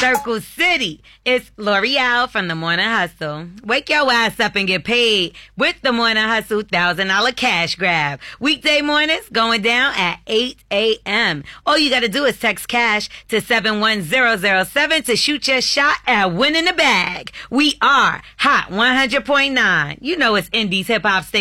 Circle City. It's L'Oreal from the Morning Hustle. Wake your ass up and get paid with the Morning Hustle $1,000 cash grab. Weekday mornings going down at 8 a.m. All you got to do is text cash to 71007 to shoot your shot at winning the bag. We are Hot 100.9. You know it's Indies Hip Hop Station.